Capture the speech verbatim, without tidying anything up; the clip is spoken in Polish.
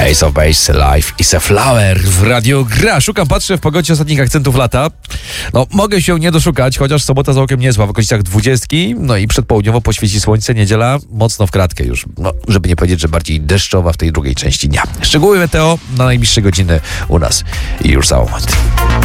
Ace of Base, Life is a Flower w radiu gra. Szukam, patrzę w pogodzie ostatnich akcentów lata. No, mogę się nie doszukać, chociaż sobota za okiem niezła, w okolicach dwudziestki, no i przedpołudniowo poświeci słońce, niedziela mocno w kratkę już, no, żeby nie powiedzieć, że bardziej deszczowa w tej drugiej części dnia. Szczegóły meteo na najbliższe godziny u nas i już za moment.